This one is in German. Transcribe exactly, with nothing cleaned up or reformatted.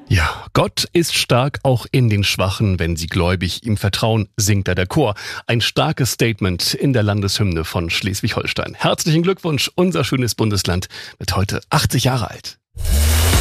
Ja, Gott ist stark auch in den Schwachen, wenn sie gläubig ihm vertrauen, singt da der Chor. Ein starkes Statement in der Landeshymne von Schleswig-Holstein. Herzlichen Glückwunsch, unser schönes Bundesland wird heute achtzig Jahre alt.